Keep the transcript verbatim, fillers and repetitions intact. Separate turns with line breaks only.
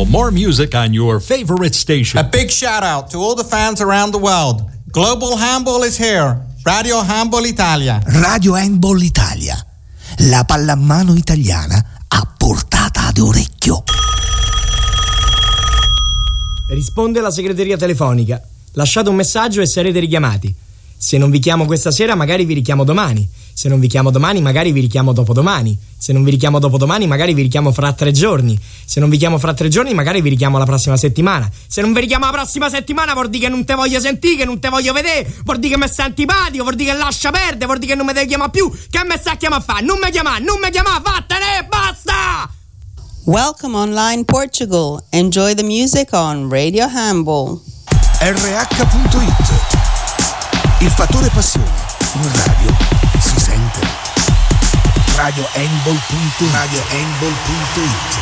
Now, more music on your favorite station.
A big shout out to all the fans around the world. Global Handball is here. Radio Handball Italia.
Radio Handball Italia. La pallamano italiana a portata d'orecchio.
Risponde la segreteria telefonica. Lasciate un messaggio e sarete richiamati. Se non vi chiamo questa sera, magari vi richiamo domani. Se non vi chiamo domani, magari vi richiamo dopodomani. Se non vi richiamo dopodomani, magari vi richiamo fra tre giorni. Se non vi chiamo fra tre giorni, magari vi richiamo la prossima settimana. Se non vi richiamo la prossima settimana, vuol dire che non te voglio sentire, che non te voglio vedere, vuol dire che mi sei antipatico, vuol dire che lascia perdere, vuol dire che non mi devi chiamare più. Che me sta a chiamare a fare? Non mi chiamare, non mi chiamare, vattene, basta!
Welcome online Portugal. Enjoy the music on Radio Handball.
R H punto it. Il fattore passione in radio si sente. Radio Handball punto it. Radio Handball punto it.